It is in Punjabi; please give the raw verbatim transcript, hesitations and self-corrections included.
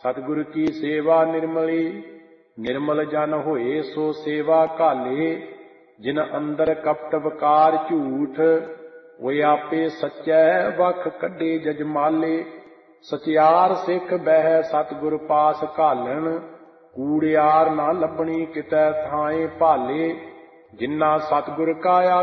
ਸਤਿਗੁਰ ਕੀ ਸੇਵਾ ਨਿਰਮਲੀ, ਨਿਰਮਲ ਜਨ ਹੋਏ ਸੋ ਸੇਵਾ ਘਾਲੇ। ਜਿਨ ਅੰਦਰ ਕਪਟ ਵਕਾਰ ਝੂਠ, ਹੋਏ ਆਪੇ ਸੱਚੈ ਵਖ ਕੱਢੇ ਜਜਮਾਲੇ। ਸਚਿਆਰ ਸਿੱਖ ਬਹਿ ਸਤਿਗੁਰ ਪਾਸ ਘਾਲਣ, ਕੂੜਿਆਰ ਨਾ ਲੱਭਣੀ ਕਿਤੈ ਥਾਂਏ ਭਾਲੇ। ਜਿਨ੍ਹਾਂ ਸਤਿਗੁਰ ਕਾ